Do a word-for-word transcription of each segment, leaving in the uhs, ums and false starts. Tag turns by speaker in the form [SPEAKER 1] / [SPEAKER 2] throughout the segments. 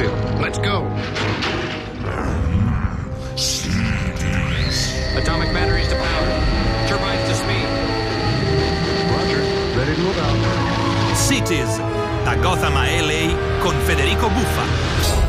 [SPEAKER 1] you. Let's go. Atomic batteries to power. Turbines to speed.
[SPEAKER 2] Roger. Ready to move out.
[SPEAKER 3] Cities, da Gotham a L A con Federico Buffa.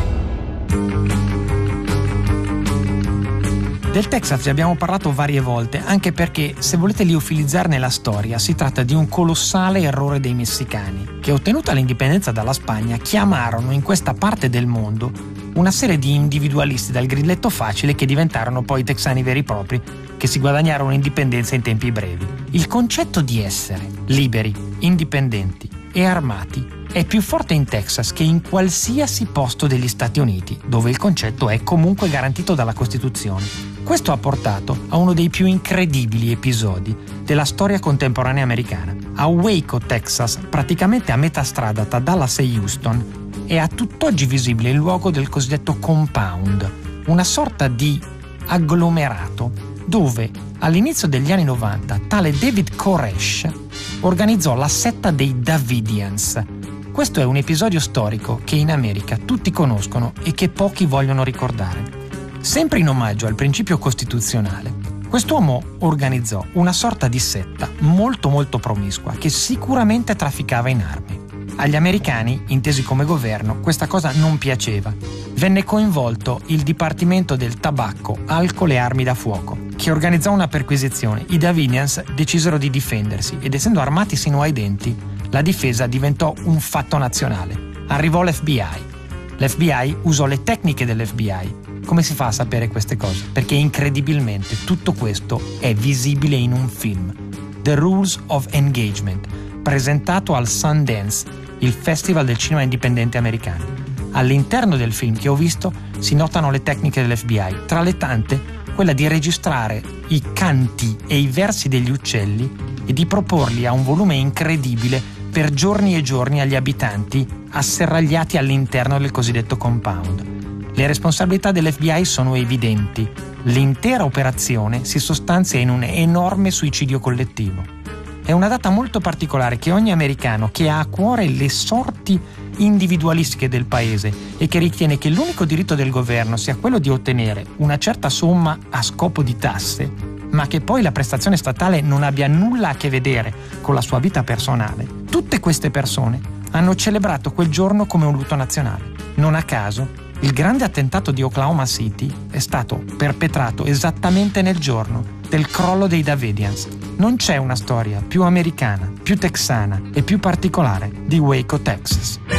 [SPEAKER 4] Del Texas vi abbiamo parlato varie volte, anche perché, se volete liofilizzarne la storia, si tratta di un colossale errore dei messicani, che, ottenuta l'indipendenza dalla Spagna, chiamarono in questa parte del mondo una serie di individualisti dal grilletto facile che diventarono poi texani veri e propri, che si guadagnarono indipendenza in tempi brevi. Il concetto di essere liberi, indipendenti e armati è più forte in Texas che in qualsiasi posto degli Stati Uniti, dove il concetto è comunque garantito dalla Costituzione. Questo ha portato a uno dei più incredibili episodi della storia contemporanea americana. A Waco, Texas, praticamente a metà strada tra Dallas e Houston, è a tutt'oggi visibile il luogo del cosiddetto compound, una sorta di agglomerato dove all'inizio degli anni novanta tale David Koresh organizzò la setta dei Davidians. Questo è un episodio storico che in America tutti conoscono e che pochi vogliono ricordare. Sempre in omaggio al principio costituzionale, quest'uomo organizzò una sorta di setta molto molto promiscua che sicuramente trafficava in armi. Agli americani, intesi come governo, questa cosa non piaceva. Venne coinvolto il Dipartimento del Tabacco, Alcol e Armi da Fuoco, che organizzò una perquisizione. I Davidians decisero di difendersi ed, essendo armati sino ai denti, la difesa diventò un fatto nazionale. Arrivò l'F B I. L'F B I usò le tecniche dell'F B I. Come si fa a sapere queste cose? Perché incredibilmente tutto questo è visibile in un film, The Rules of Engagement, presentato al Sundance, il festival del cinema indipendente americano. All'interno del film che ho visto si notano le tecniche dell'F B I, tra le tante quella di registrare i canti e i versi degli uccelli e di proporli a un volume incredibile per giorni e giorni agli abitanti asserragliati all'interno del cosiddetto compound. Le responsabilità dell'F B I sono evidenti. L'intera operazione si sostanzia in un enorme suicidio collettivo. È una data molto particolare che ogni americano che ha a cuore le sorti individualistiche del paese e che ritiene che l'unico diritto del governo sia quello di ottenere una certa somma a scopo di tasse, ma che poi la prestazione statale non abbia nulla a che vedere con la sua vita personale. Tutte queste persone hanno celebrato quel giorno come un lutto nazionale. Non a caso, il grande attentato di Oklahoma City è stato perpetrato esattamente nel giorno del crollo dei Davidians. Non c'è una storia più americana, più texana e più particolare di Waco, Texas.